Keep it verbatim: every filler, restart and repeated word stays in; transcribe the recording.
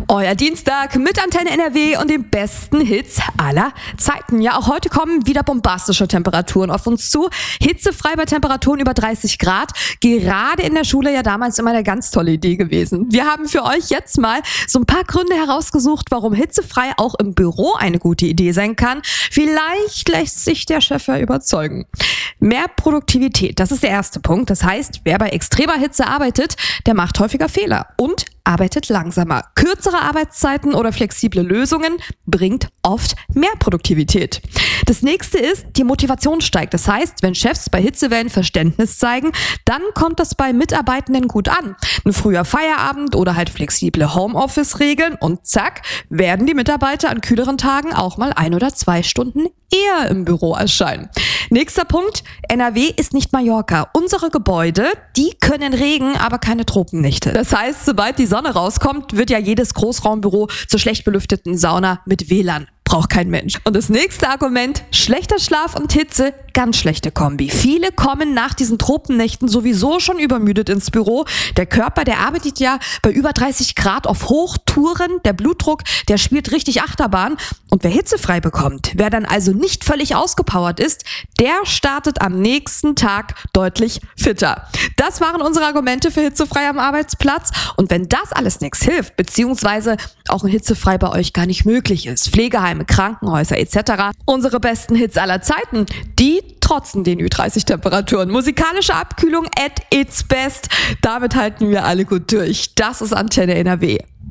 Euer Dienstag mit Antenne N R W und den besten Hits aller Zeiten. Ja, auch heute kommen wieder bombastische Temperaturen auf uns zu. Hitzefrei bei Temperaturen über dreißig Grad. Gerade in der Schule ja damals immer eine ganz tolle Idee gewesen. Wir haben für euch jetzt mal so ein paar Gründe herausgesucht, warum hitzefrei auch im Büro eine gute Idee sein kann. Vielleicht lässt sich der Chef ja überzeugen. Mehr Produktivität, das ist der erste Punkt. Das heißt, wer bei extremer Hitze arbeitet, der macht häufiger Fehler und arbeitet langsamer. Kürzere Arbeitszeiten oder flexible Lösungen bringt oft mehr Produktivität. Das nächste ist, die Motivation steigt. Das heißt, wenn Chefs bei Hitzewellen Verständnis zeigen, dann kommt das bei Mitarbeitenden gut an. Ein früher Feierabend oder halt flexible Homeoffice-Regeln und zack, werden die Mitarbeiter an kühleren Tagen auch mal ein oder zwei Stunden eher im Büro erscheinen. Nächster Punkt, N R W ist nicht Mallorca. Unsere Gebäude, die können Regen, aber keine Tropennächte. Das heißt, sobald die Sonne rauskommt, wird ja jedes Großraumbüro zur schlecht belüfteten Sauna mit W L A N. Braucht kein Mensch. Und das nächste Argument, schlechter Schlaf und Hitze, ganz schlechte Kombi. Viele kommen nach diesen Tropennächten sowieso schon übermüdet ins Büro. Der Körper, der arbeitet ja bei über dreißig Grad auf Hochtouren. Der Blutdruck, der spielt richtig Achterbahn. Und wer hitzefrei bekommt, wer dann also nicht völlig ausgepowert ist, der startet am nächsten Tag deutlich fitter. Das waren unsere Argumente für hitzefrei am Arbeitsplatz. Und wenn das alles nichts hilft, beziehungsweise auch ein hitzefrei bei euch gar nicht möglich ist, Pflegeheime, Krankenhäuser et cetera. Unsere besten Hits aller Zeiten, die trotzen den Ü dreißig Temperaturen. Musikalische Abkühlung at its best. Damit halten wir alle gut durch. Das ist Antenne N R W.